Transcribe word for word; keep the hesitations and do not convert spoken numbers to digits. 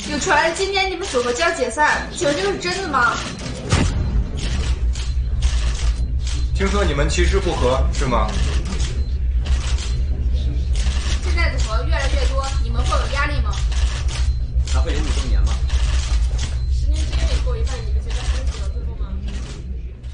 有传今年你们组合就要解散，请问这个是真的吗？ 听说你们其实不和，是吗？ 现在组合越来越多，你们会有压力吗？ 还会有五周年。